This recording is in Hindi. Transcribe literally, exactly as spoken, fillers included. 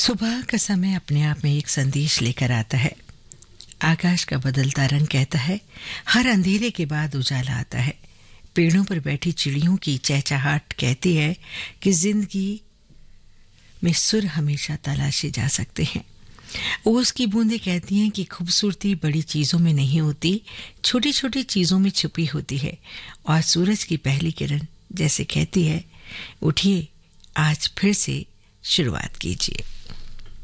सुबह का समय अपने आप में एक संदेश लेकर आता है। आकाश का बदलता रंग कहता है हर अंधेरे के बाद उजाला आता है। पेड़ों पर बैठी चिड़ियों की चहचहाट कहती है कि जिंदगी में सुर हमेशा तलाशे जा सकते हैं। ओस की बूंदें कहती हैं कि खूबसूरती बड़ी चीज़ों में नहीं होती, छोटी छोटी चीज़ों में छुपी होती है। और सूरज की पहली किरण जैसे कहती है, उठिए आज फिर से शुरुआत कीजिए।